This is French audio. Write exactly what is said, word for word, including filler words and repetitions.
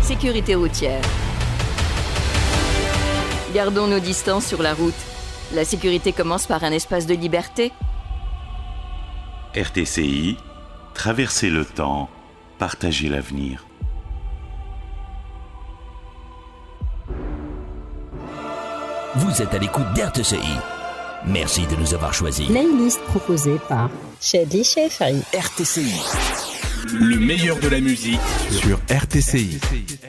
sécurité routière. Gardons nos distances sur la route. La sécurité commence par un espace de liberté. R T C I, traverser le temps, partager l'avenir. Vous êtes à l'écoute d'R T C I. Merci de nous avoir choisis. Playlist proposée par Shadley Shefari. R T C I. Le meilleur de la musique sur R T C I.